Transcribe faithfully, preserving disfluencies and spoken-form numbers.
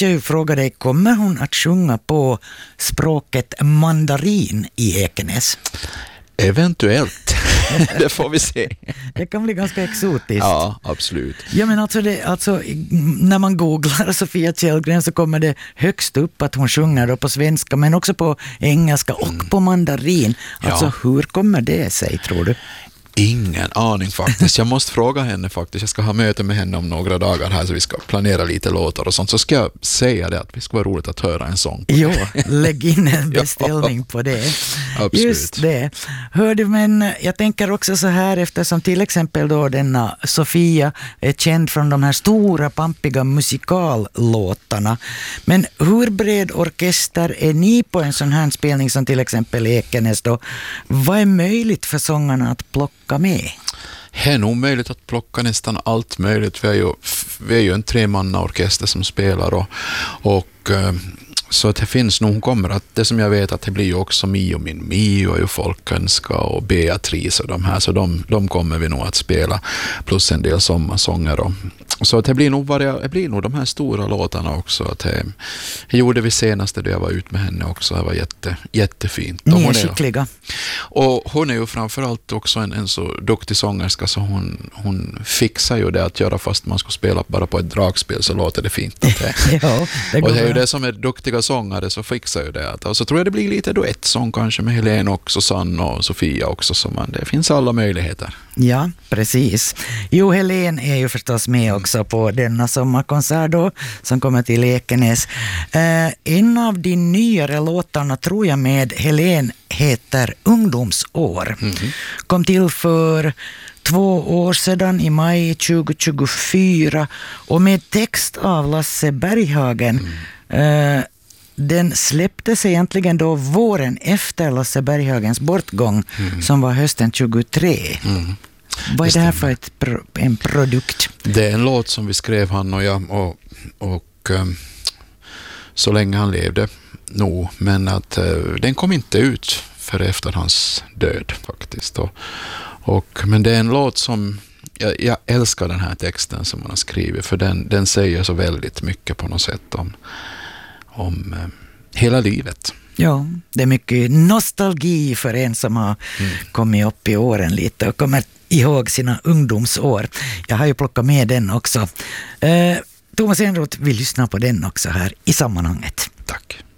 måste jag ju fråga dig, kommer hon att sjunga på språket mandarin i Ekenäs? Eventuellt. Det får vi se. Det kan bli ganska exotiskt. Ja, absolut. Ja, men alltså, det, alltså när man googlar Sofia Källgren så kommer det högst upp att hon sjunger då på svenska men också på engelska och mm. på mandarin. Alltså ja. Hur kommer det sig, tror du? Ingen aning faktiskt. Jag måste fråga henne faktiskt. Jag ska ha möte med henne om några dagar här så vi ska planera lite låtar och sånt. Så ska jag säga det att det ska vara roligt att höra en sång. Jo, lägg in en beställning ja. På det. Absolut. Just det. Hör du, men jag tänker också så här, eftersom till exempel då denna Sofia är känd från de här stora pampiga musikallåtarna. Men hur bred orkester är ni på en sån här spelning som till exempel Ekenäs då? Vad är möjligt för sångarna att plocka med? Det är nog möjligt att plocka nästan allt möjligt. Vi är ju, vi är ju en tremannaorkester som spelar och, och så att det finns nog, hon kommer att, det som jag vet att det blir ju också Mio min Mio och ju Folkönska och Beatrice och de här, så de, de kommer vi nog att spela plus en del sommarsånger och så att det blir nog bara, det blir nog de här stora låtarna också. Att det, det gjorde vi senaste då jag var ut med henne också. Det var jätte, jättefint. Ni är skickliga. Och hon är ju framförallt också en, en så duktig sångerska så hon, hon fixar ju det att göra fast man ska spela bara på ett dragspel så låter det fint. Att det. Ja, det går och det är ju bra. det som är duktiga sångare så fixar ju det. Att, och så tror jag det blir lite duettsång kanske med Helene och Susanne och Sofia också. Så man, det finns alla möjligheter. Ja, precis. Jo, Helene är ju förstås med också på denna sommarkonsert då, som kommer till Ekenäs. Eh, en av de nyare låtarna tror jag med Helene heter Ungdomsår. Mm-hmm. Kom till för två år sedan i maj tjugo tjugofyra och med text av Lasse Berghagen. Mm. Eh, Den släpptes egentligen då våren efter Lasse Berghagens bortgång mm. som var hösten tjugotre. Mm. Vad är det här för ett pro- en produkt? Det är en låt som vi skrev han och jag och, och um, så länge han levde nog, men att uh, den kom inte ut för efter hans död faktiskt. Och, och, men det är en låt som jag, jag älskar den här texten som man har skrivit för den, den säger så väldigt mycket på något sätt om om eh, hela livet. Ja, det är mycket nostalgi för en som har mm. kommit upp i åren lite och kommer ihåg sina ungdomsår. Jag har ju plockat med den också. Eh, Thomas Enroth vill lyssna på den också här i sammanhanget. Tack.